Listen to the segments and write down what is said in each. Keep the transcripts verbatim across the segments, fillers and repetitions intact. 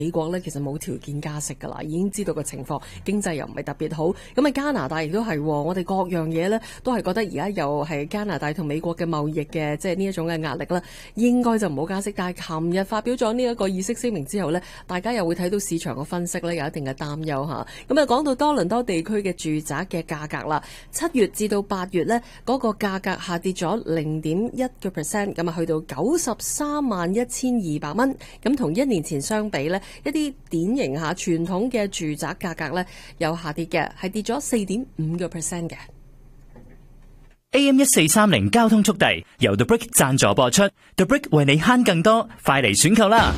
美國咧其實冇條件加息㗎啦，已經知道個情況，經濟又唔係特別好。咁啊加拿大亦都係，我哋各樣嘢咧都係覺得而家又係加拿大同美國嘅貿易嘅即係呢一種嘅壓力啦，應該就唔好加息。但係琴日發表咗呢一個議息聲明之後呢，大家又會睇到市場嘅分析呢，有一定嘅擔憂嚇。咁啊講到多倫多地區嘅住宅嘅價格啦，七月至到八月呢，嗰個價格下跌咗零點一個 percent， 咁啊去到九十三萬一千二百蚊。咁同一年前相比呢，一啲典型下傳統嘅住宅價格呢，有下跌嘅，係跌咗四點五個 percent 嘅。 A M 一四三零交通速遞由 The Brick 贊助播出 ，The Brick 為你慳更多，快嚟選購啦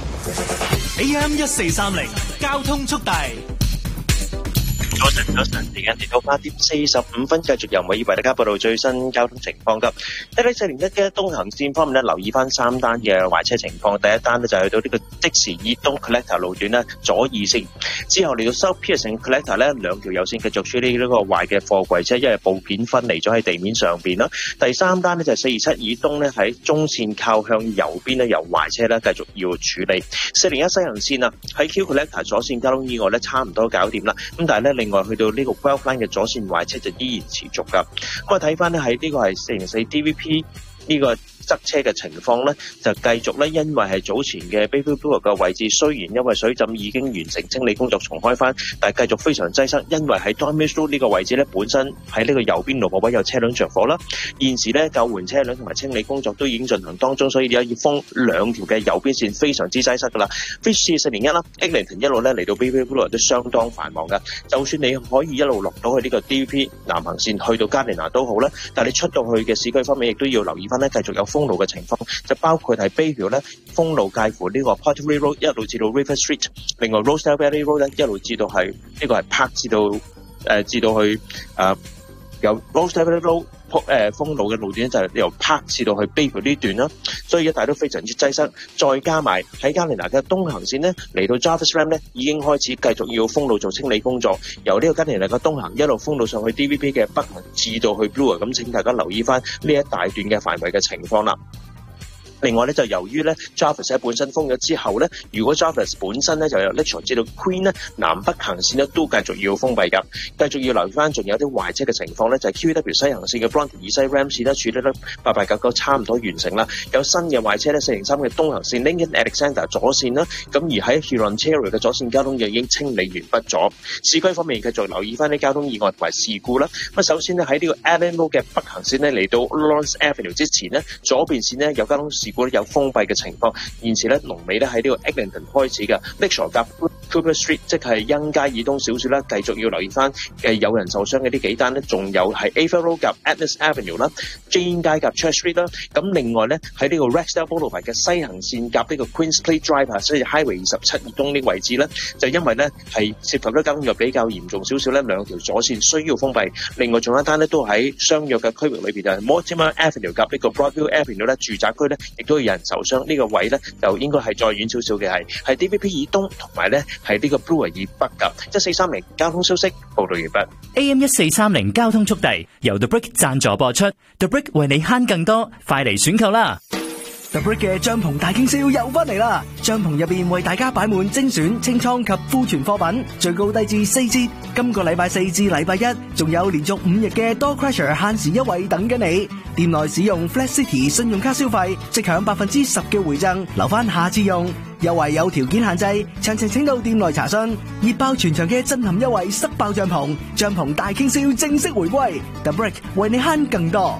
！A M 一四三零交通速遞。 早晨，早晨，時間嚟到八點四十五分，繼續由我以為大家報道最新交通情況噶。一喺四零一嘅東行線方面咧，留意翻三單嘅壞車情況。第一單咧就係去到呢個的士以東 Collector 路段咧左二線，之後嚟到 South Pearson Collector 咧兩條有線繼續處理呢個壞嘅貨櫃車，因為部件分離咗喺地面上邊啦。第三單咧就係四二七以東咧喺中線靠向右邊咧有壞車咧繼續要處理。四零一西行線啊喺 Q Collector 左線交通意外咧差唔多搞掂啦，咁但係咧另外去到呢個 Guelph Line 嘅左線壞車就依然持續噶。咁啊睇翻咧喺呢個係四零四 D V P 呢個塞車嘅情況咧，就繼續咧，因為係早前嘅 Bayview Blue 嘅位置，雖然因為水浸已經完成清理工作重開翻，但係繼續非常擠塞，因為喺 Dormice Road 呢個位置咧，本身喺呢個右邊路個位有車輛着火啦。現時咧救援車輛同埋清理工作都已經進行當中，所以而家要封兩條嘅右邊線，非常之擠塞噶啦。Fish 四零一啦 Eglinton 一路咧嚟到 Bayview Blue 都相當繁忙噶。就算你可以一路落到去呢個 D V P 南行線去到加連拿都好啦，但係你出到去嘅市區方面，亦都要留意翻咧，繼續有封路嘅情況，就包括係 Bayview 咧封路介乎呢個 Pottery Road 一路至到 River Street， 另外 Rosedale Valley Road 咧一路至到係呢、這個係 Park 至到誒、呃、至到去誒、呃、由 Rosedale Valley Road 誒、呃、封路嘅路段就係由 Park 至到去 Bayview 呢段啦，所以一帶都非常之擠塞。再加埋喺加連拿嘅東行線咧嚟到 Jarvis Ram 咧已經開始繼續要封路做清理工作，由呢個加連拿嘅東行一路封到上去 D V P 嘅北行至到去 Bloor， 咁請大家留意翻呢一大段嘅範圍嘅情況啦。另外咧就由於咧 Jarvis 喺本身封咗之後咧，如果 Jarvis 本身咧就由 Lakeshore 至到 Queen 咧南北行線咧都繼續要封閉㗎，繼續要留意翻，仲有啲壞車嘅情況咧，就係、是、Q W 西行線嘅 Bronte 以西 Ram 線咧處理得八八九九差唔多完成啦。有新嘅壞車咧，四零三嘅東行線 Lincoln Alexander 左線啦，咁而喺 Hurontario 嘅左線交通又已經清理完畢咗。市區方面繼續留意翻啲交通意外同埋事故啦。咁首先咧喺呢個 Allen Road 嘅北行線咧嚟到 Lawrence Avenue 之前咧，左邊線咧有交通事故有封閉嘅情況，現時咧龍尾咧喺呢個 Eglinton 開始嘅 Lakeshore 夾 Cooper Street， 即係欣街以東少少啦，繼續要留意翻誒有人受傷嘅呢幾單咧，仲有係 Ava Road 夾 Agnes Avenue 啦 ，Jane 街夾 Church Street 啦，咁另外咧喺呢個 Rexdale Boulevard 嘅西行線夾呢個 Queens Plate Drive 啊，所以 Highway 二十七以東呢個位置咧，就因為咧係涉及咗交通又比較嚴重少少咧，兩條左線需要封閉。另外仲有一單咧都喺相約嘅區域裏邊就係 Mortimer Avenue 夾呢個 Broadview Avenue 咧，住宅區咧亦都有人受傷。呢、這個位咧就應該係再遠少少嘅，係係 D V P 以東同埋咧係呢個 Bloor 以北㗎。一四三零交通消息報道完畢。 A M 一四三零交通速遞由 The Brick 贊助播出 ，The Brick 為你慳更多，快嚟選購啦！ The Brick 嘅帳篷大傾銷又翻嚟啦！帳篷入邊為大家擺滿精選清倉及庫存貨品，最高低至四折。今個禮拜四至禮拜一，仲有連續五日嘅多 Crusher 限時優惠等緊你。店內使用 Flat City 信用卡消費，即享百分之十嘅回贈，留翻下次用。優惠有條件限制，詳情請到店內查詢。熱爆全場嘅震撼優惠，塞爆帳篷，帳篷大傾銷正式回歸。The Brick 為你慳更多。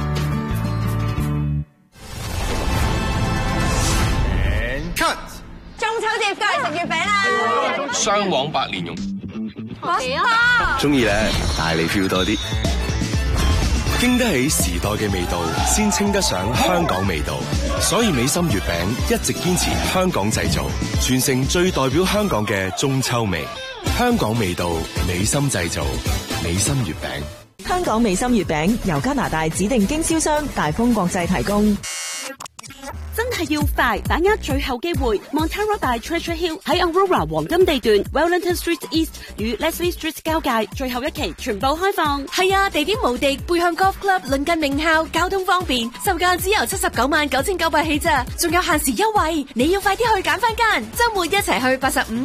中秋節過嚟食月餅啦！ 雙黃白蓮蓉， 中意咧，帶你 feel 多啲，經得起時代嘅味道，先稱得上香港味道。所以美心月餅一直堅持香港製造，傳承最代表香港嘅中秋味。香港味道，美心製造，美心月餅。 香港美心月餅由加拿大指定經銷商大豐國際提供。 真係要快，把握最後機會。Montara 大 Treasure Hill 喺 Aurora 黃金地段 Wellington Street East 與 Leslie Street 交界，最後一期全部開放。 係啊，地點無敵，背向 Golf Club，鄰近名校，交通方便，售價只由七十九萬九千九百起咋，仲有限時優惠，你要快啲去揀翻間，周末一齊去八十五。